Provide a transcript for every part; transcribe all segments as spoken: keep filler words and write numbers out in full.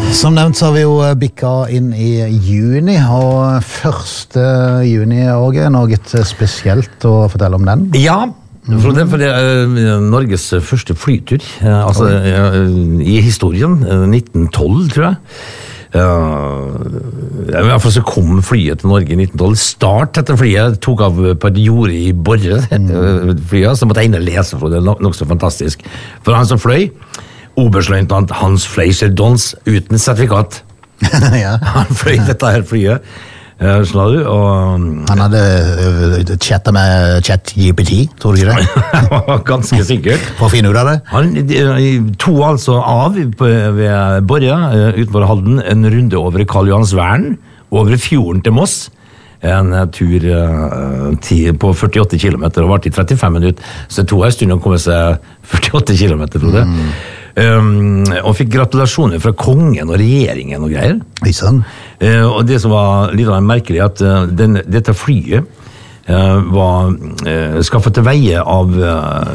Som nevnt så har vi jo bikka inn i juni, og første juni, Åge, noe spesielt å fortelle om den? Ja, for det, for det er Norges første flytur, altså i historien, nitten tolv, tror jeg. Uh, I hvert fall så kom flyet til Norge i nitten tolv. Start etter flyet tok av på et jorde i Borre, mm. flyet, så måtte jeg inn og lese for det, nok så fantastisk. For han som fløy, oberstløytnant Hans Fleischer Dons, uten sertifikat. Ja. Han fløy dette her flyet, uh, sånn du, og... Han hadde uh, chattet med ChatGPT, tror du ikke det? Ganske sikkert. For å finne ut av det? Han tog altså av på, ved Borre, uh, utenfor Halden, en runde over Karl Johans Vern, over fjorden til Moss, en tur uh, til, på førtiåtte kilometer, og vart i trettifem minutter, så det tog en stund å komme seg førtiåtte kilometer, tror jeg. Mm. Um, og fikk gratulasjoner fra kongen og regjeringen og greier. Liksom. Uh, og det som var litt merkelig, at uh, den, dette flyet uh, var uh, skaffet til veie av uh,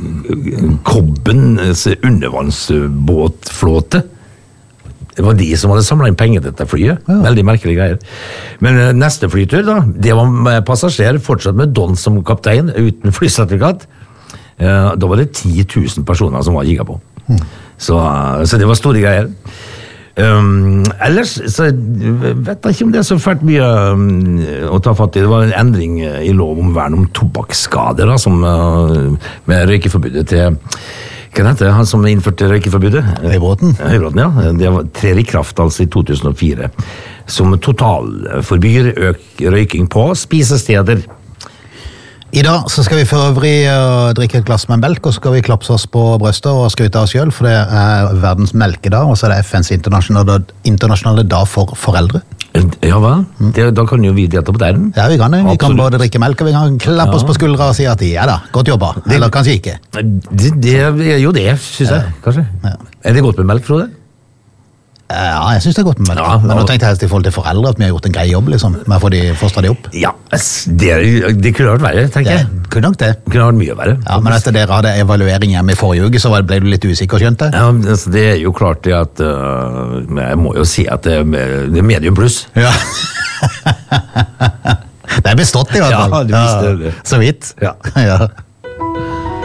Kobbens undervannsbåtflåte. Det var de som hadde samlet inn penger til dette flyet. Ja. Veldig merkelige greier. Men uh, neste flytur da, det var med passasjer, fortsatt med Don som kaptein, uten flysertifikat. Uh, da var det ti tusen personer som var giga på. Mm. Så, så det var store greier. Um, ellers så vet jeg ikke om det er så fælt mye um, å ta fatt i. Det var en endring i lov om vern om tobakksskader da, som, uh, med røykeforbudet til hva heter det, han som innførte røykeforbudet? Høybråten. Høybråten, ja. Det trer i kraft altså i to tusen og fire, som totalforbyr øk røyking på spisesteder. I dag så skal vi for øvrig uh, drikke et glass med melk, og så skal vi klapse oss på brøstet og skryte av oss selv, for det er verdens melkedag, og så er det F N's internasjonale, internasjonale dag for foreldre. Ja vel, mm. det, da kan jo vi delta på den. Ja, vi kan det. Vi Absolutt. Kan både drikke melk, og vi kan klappe ja. Oss på skuldra og si at ja da, godt jobba, det, eller kanskje ikke. Det, det er jo det, synes jeg, ja. Kanskje. Ja. Er det godt med melk, Frode? Ja, jeg synes det er godt med melk. Ja, men nå tenkte jeg helst i forhold til foreldre at vi har gjort en grei jobb, liksom, med å få de fostra de opp. Ja, det, det kunne vært verre, tenker jeg. Det kunne nok det. Det kunne vært mye verre. Ja, men etter dere hadde evaluering hjemme i forrige uke, så ble du litt usikker, skjønt det? Ja, altså, det er jo klart det at, uh, jeg må jo si at det, det er medium pluss. Ja. Det er bestått i hvert fall. Ja, du visste det. Så vidt. Ja. Ja.